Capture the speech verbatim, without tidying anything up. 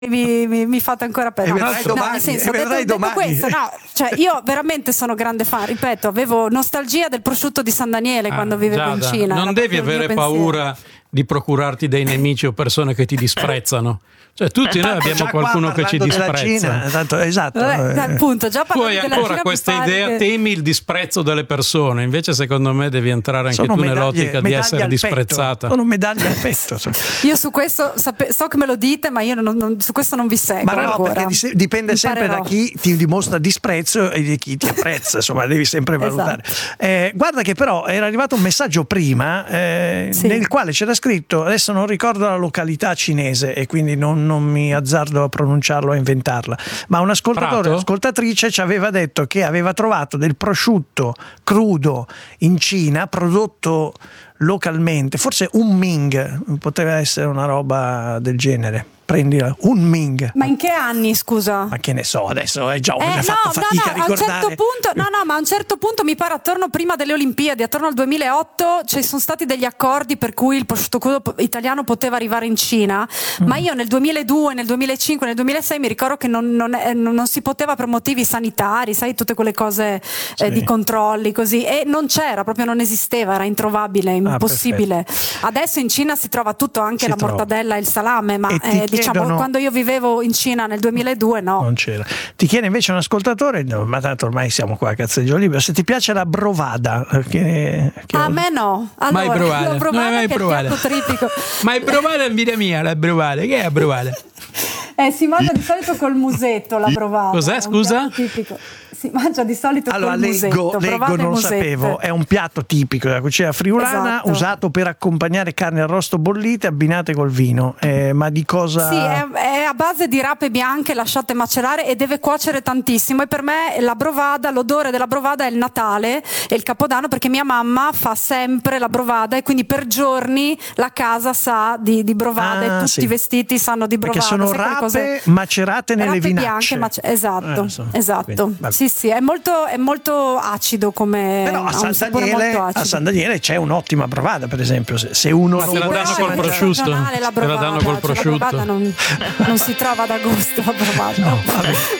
Mi, mi, mi fate ancora peggio. No, no, nel senso, detto, detto questo, no, cioè io veramente sono grande fan, ripeto, avevo nostalgia del prosciutto di San Daniele ah, quando vivevo Giada, in Cina. Non devi avere paura di procurarti dei nemici o persone che ti disprezzano. Cioè tutti eh, noi abbiamo qualcuno che ci disprezza. Cina, tanto, esatto. Eh, appunto, già tu hai ancora Cina questa idea, che... temi il disprezzo delle persone, invece secondo me devi entrare anche sono tu medaglie, nell'ottica di essere disprezzata. Petto. Sono medaglie al petto. Io su questo sape- so che me lo dite, ma io non, non, su questo non vi seguo. Ma no, ancora. perché dipende sempre da chi ti dimostra disprezzo e di chi ti apprezza, insomma, devi sempre valutare. Esatto. Eh, guarda che però era arrivato un messaggio prima eh, sì. nel quale c'era scritto, adesso non ricordo la località cinese e quindi non, non mi azzardo a pronunciarlo, a inventarla, ma un ascoltatore, un'ascoltatrice ci aveva detto che aveva trovato del prosciutto crudo in Cina prodotto localmente, forse un Ming, poteva essere una roba del genere. Prendila, un Ming. Ma in che anni, scusa? Ma che ne so, adesso è già una eh, fatto no, fatica no, no, a ricordare. A un certo punto, no, no, ma a un certo punto mi pare attorno prima delle Olimpiadi, attorno al duemilaotto, ci sono stati degli accordi per cui il prosciutto crudo italiano poteva arrivare in Cina, mm. ma io nel duemiladue, nel duemilacinque, nel duemilasei mi ricordo che non, non, non si poteva per motivi sanitari, sai, tutte quelle cose sì. eh, di controlli così, e non c'era, proprio non esisteva, era introvabile, impossibile. Ah, adesso in Cina si trova tutto, anche si la trova. mortadella e il salame, ma eh, diciamo quando io vivevo in Cina nel duemiladue no. Non c'era. Ti chiede invece un ascoltatore, no, ma tanto ormai siamo qua a cazzeggio libero, se ti piace la brovada. Che, che a me no. Allora, mai provata. La brovada non è mai che provata. è il piatto tipico. Ma è provata in vita mia la brovata. Che è la brovata? Eh, si mangia di solito col musetto la brovata. Cos'è, scusa? Tipico. Si mangia di solito allora, col leggo, musetto. leggo non sapevo. È un piatto tipico della cucina friulana, esatto. usato per accompagnare carne arrosto bollite abbinate col vino. Eh, ma di cosa? Sì, è, è a base di rape bianche lasciate macerare e deve cuocere tantissimo. E per me la brovada, l'odore della brovada è il Natale e il Capodanno, perché mia mamma fa sempre la brovada e quindi per giorni la casa sa di, di brovada ah, e tutti sì. i vestiti sanno di brovada. Perché sono rape cose... macerate nelle rape vinacce. Macer- esatto, eh, so. esatto. Quindi, sì, sì, è molto, è molto acido come. Però a San, Daniele, a San Daniele c'è un'ottima brovada, per esempio. Se, se uno ma non te la danno col prosciutto. La brovada, te la danno col prosciutto. Cioè, la non, non si trova ad agosto la brovada. No, vabbè.